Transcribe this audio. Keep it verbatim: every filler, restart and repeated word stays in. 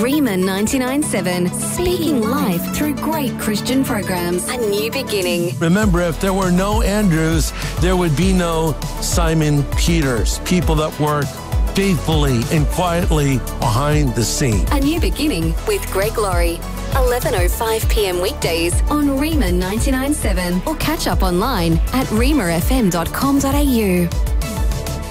Rima ninety-nine point seven, speaking life through great Christian programs. A new beginning. Remember, if there were no Andrews, there would be no Simon Peters, people that work faithfully and quietly behind the scene. A new beginning with Greg Laurie. eleven oh five p.m. weekdays on Rima ninety-nine point seven or catch up online at rima f m dot com dot a u.